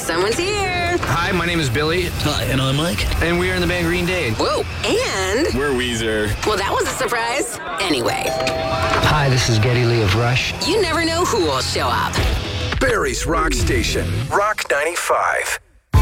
Someone's here. Hi, my name is Billy. Hi, and I'm Mike. And we are in the band Green Day. Whoa, and... We're Weezer. Well, that was a surprise. Anyway. Hi, this is Geddy Lee of Rush. You never know who will show up. Barry's Rock Station, Rock 95.